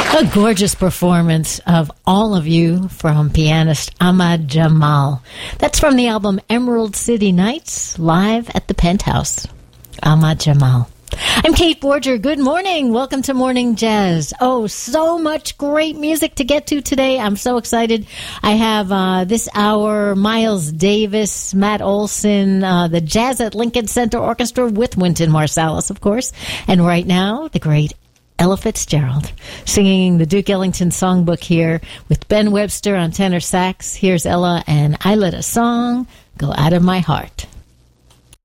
A gorgeous performance of all of you from pianist Ahmad Jamal. That's from the album Emerald City Nights, live at the Penthouse. Ahmad Jamal. I'm Kate Borger. Good morning. Welcome to Morning Jazz. Oh, so much great music to get to today. I'm so excited. I have this hour Miles Davis, Matt Olson, the Jazz at Lincoln Center Orchestra with Wynton Marsalis, of course. And right now, the great Ella Fitzgerald singing the Duke Ellington Songbook here with Ben Webster on tenor sax. Here's Ella and I Let a Song Go Out of My Heart.